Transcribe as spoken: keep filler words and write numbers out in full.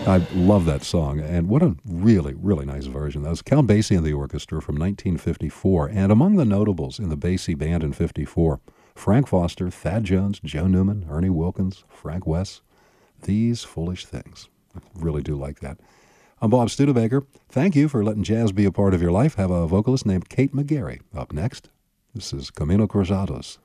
I love that song, and what a really, really nice version. That was Count Basie and the Orchestra from nineteen fifty-four, and among the notables in the Basie Band in fifty-four, Frank Foster, Thad Jones, Joe Newman, Ernie Wilkins, Frank West, These Foolish Things. I really do like that. I'm Bob Studebaker. Thank you for letting jazz be a part of your life. Have a vocalist named Kate McGarry up next. This is Camino Cruzados.